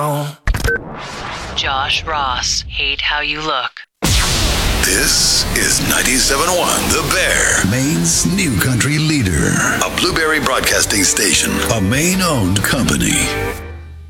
down. Josh Ross, Hate How You Look. This is 97.1 The Bear, Maine's new country leader. A Blueberry Broadcasting Station, a Maine-owned company.